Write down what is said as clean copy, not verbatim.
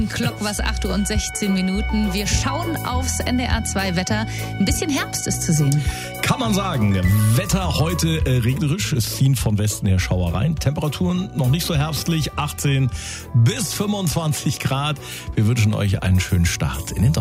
Clock was 8 Uhr und 16 Minuten. Wir schauen aufs NDR 2 Wetter. Ein bisschen Herbst ist zu sehen. Kann man sagen. Wetter heute regnerisch. Es ziehen von Westen her Schauer rein. Temperaturen noch nicht so herbstlich. 18 bis 25 Grad. Wir wünschen euch einen schönen Start in den Donnerstag.